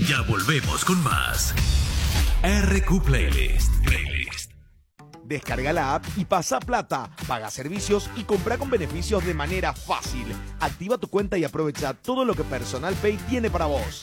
Ya volvemos con más RQ Playlist. Descarga la app y pasa plata, paga servicios y compra con beneficios de manera fácil. Activa tu cuenta y aprovecha todo lo que Personal Pay tiene para vos.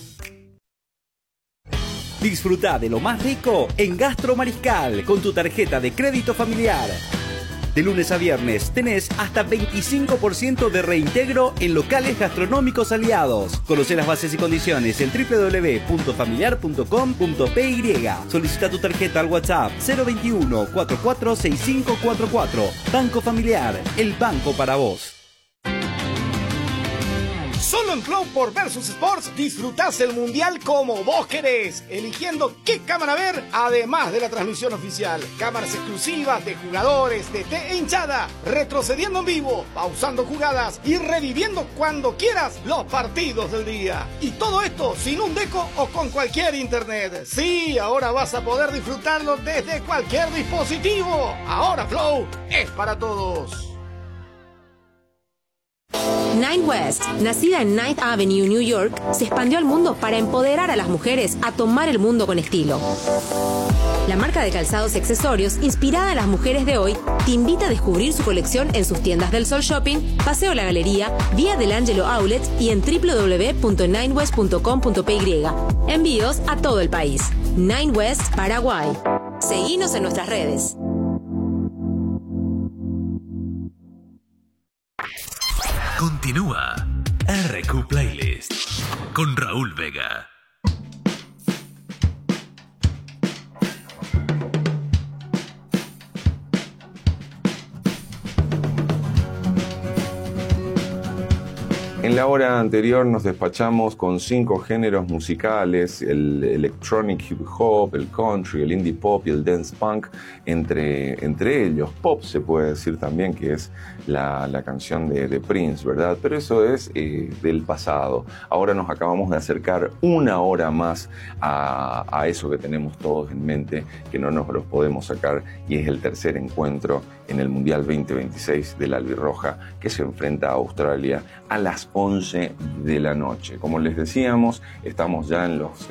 Disfruta de lo más rico en Gastro Mariscal con tu tarjeta de crédito familiar. De lunes a viernes tenés hasta 25% de reintegro en locales gastronómicos aliados. Conoce las bases y condiciones en www.familiar.com.py. Solicita tu tarjeta al WhatsApp 021 446544. Banco Familiar, el banco para vos. Solo en Flow por Versus Sports disfrutás el Mundial como vos querés, eligiendo qué cámara ver, además de la transmisión oficial. Cámaras exclusivas de jugadores, DT e hinchada, retrocediendo en vivo, pausando jugadas y reviviendo cuando quieras los partidos del día. Y todo esto sin un deco o con cualquier internet. Sí, ahora vas a poder disfrutarlo desde cualquier dispositivo. Ahora Flow es para todos. Nine West, nacida en Ninth Avenue, New York, se expandió al mundo para empoderar a las mujeres a tomar el mundo con estilo. La marca de calzados y accesorios, inspirada en las mujeres de hoy, te invita a descubrir su colección en sus tiendas del Sol Shopping, Paseo La Galería, Vía del Ángelo Outlet y en www.ninewest.com.py. Envíos a todo el país. Nine West, Paraguay. Seguinos en nuestras redes. Continúa RQ Playlist con Raúl Vega. En la hora anterior nos despachamos con 5 géneros musicales: el electronic hip hop, el country, el indie pop y el dance punk. Entre ellos, pop se puede decir también, que es la canción de Prince, ¿verdad? Pero eso es del pasado. Ahora nos acabamos de acercar una hora más a eso que tenemos todos en mente, que no nos los podemos sacar, y es el tercer encuentro en el Mundial 2026 de la Albirroja, que se enfrenta a Australia a las 11 de la noche. Como les decíamos, estamos ya en los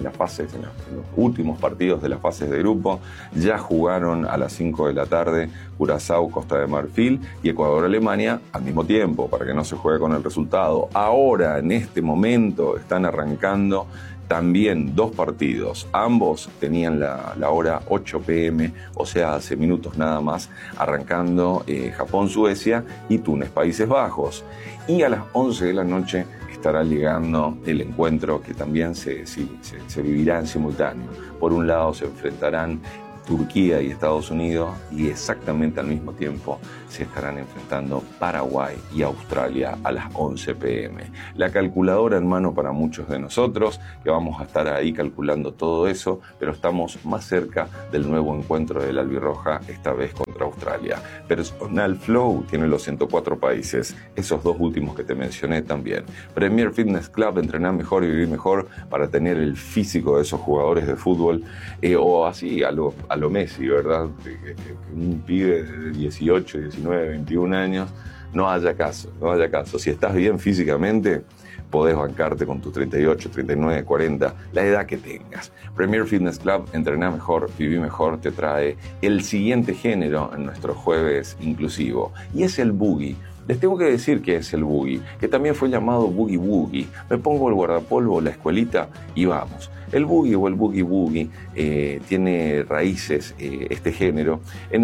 últimos partidos de las fases de grupo. Ya jugaron a las 5 de la tarde Curazao, Costa de Marfil y Ecuador-Alemania al mismo tiempo, para que no se juegue con el resultado. Ahora, en este momento, están arrancando también 2 partidos. Ambos tenían la hora 8 p.m., o sea, hace minutos nada más, arrancando Japón-Suecia y Túnez-Países Bajos. Y a las 11 de la noche estará llegando el encuentro, que también se vivirá en simultáneo. Por un lado se enfrentarán Turquía y Estados Unidos, y exactamente al mismo tiempo se estarán enfrentando Paraguay y Australia a las 11 p.m. La calculadora en mano para muchos de nosotros, que vamos a estar ahí calculando todo eso, pero estamos más cerca del nuevo encuentro de la Albirroja, esta vez contra Australia. Personal Flow tiene los 104 países, esos 2 últimos que te mencioné también. Premier Fitness Club, entrenar mejor y vivir mejor para tener el físico de esos jugadores de fútbol, o así a lo Messi, ¿verdad? Que un pibe de 18, 19, 21 años, no haya caso. Si estás bien físicamente, podés bancarte con tus 38, 39, 40, la edad que tengas. Premier Fitness Club, entrenar mejor, vivir mejor, te trae el siguiente género en nuestro jueves inclusivo, y es el boogie. Les tengo que decir que es el boogie, que también fue llamado boogie woogie. Me pongo el guardapolvo, la escuelita y vamos. El boogie o el boogie woogie tiene raíces, este género, en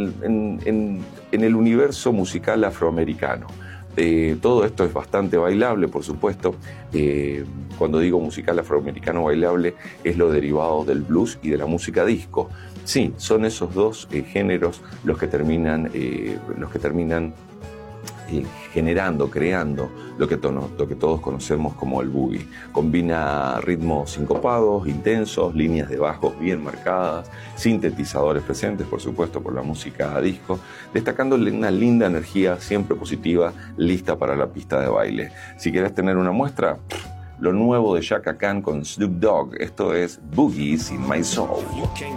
el universo musical afroamericano. Todo esto es bastante bailable, por supuesto. Cuando digo musical afroamericano bailable, es lo derivado del blues y de la música disco. Sí, son esos 2 géneros los que terminan creando lo que todos conocemos como el boogie. Combina ritmos sincopados, intensos, líneas de bajos bien marcadas, sintetizadores presentes, por supuesto, por la música disco, destacándole una linda energía siempre positiva, lista para la pista de baile. Si quieres tener una muestra, lo nuevo de Chaka Khan con Snoop Dogg, esto es Boogies in My Soul. You can't